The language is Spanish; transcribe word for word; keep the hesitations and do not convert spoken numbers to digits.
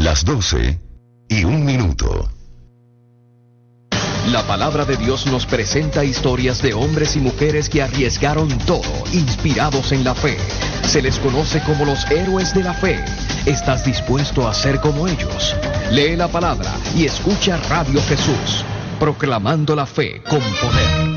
Las doce y un minuto. La palabra de Dios nos presenta historias de hombres y mujeres que arriesgaron todo, inspirados en la fe. Se les conoce como los héroes de la fe. ¿Estás dispuesto a ser como ellos? Lee la palabra y escucha Radio Jesús, proclamando la fe con poder.